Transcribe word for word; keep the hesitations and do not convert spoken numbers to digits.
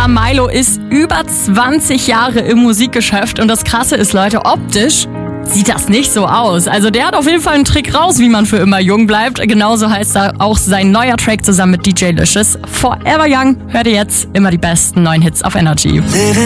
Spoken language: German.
Rapper Milo ist über zwanzig Jahre im Musikgeschäft und das Krasse ist, Leute, optisch sieht das nicht so aus. Also der hat auf jeden Fall einen Trick raus, wie man für immer jung bleibt. Genauso heißt da auch sein neuer Track zusammen mit D J Licious. Forever Young. Hört ihr jetzt immer die besten neuen Hits auf Energy.